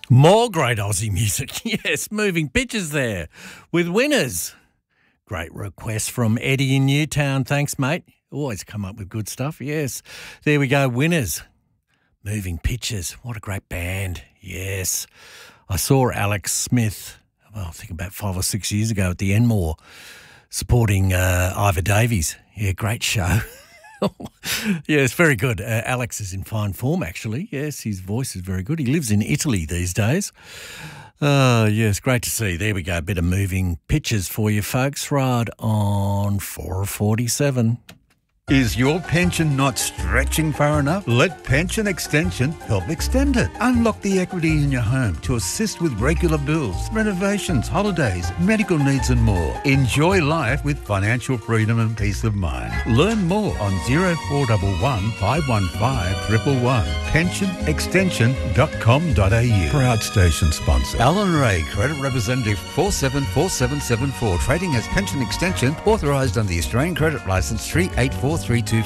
More great Aussie music. Yes, moving pictures there with Winners. Great request from Eddie in Newtown. Thanks, mate. Always come up with good stuff. Yes. There we go. Winners. Moving Pictures. What a great band. Yes. I saw Alex Smith, I think about 5 or 6 years ago at the Enmore supporting Ivor Davies. Yeah, great show. Yes, very good. Alex is in fine form, actually. Yes, his voice is very good. He lives in Italy these days. Yes, great to see. There we go. A bit of moving pictures for you folks. Right on 4:47. Is your pension not stretching far enough? Let Pension Extension help extend it. Unlock the equity in your home to assist with regular bills, renovations, holidays, medical needs and more. Enjoy life with financial freedom and peace of mind. Learn more on 0411 515 111. pensionextension.com.au. Proud station sponsor. Alan Ray, Credit Representative 474774. Trading as Pension Extension, authorised under the Australian Credit Licence 384324.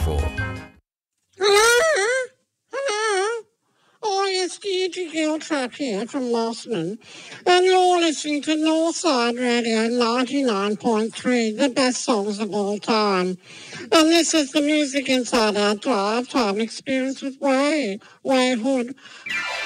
Hello. Oh, it's Deirdre Giltrap here from Mossman, and you're listening to Northside Radio 99.3, the best songs of all time. And this is the Music Inside Our Drive Time Experience with Ray Hood.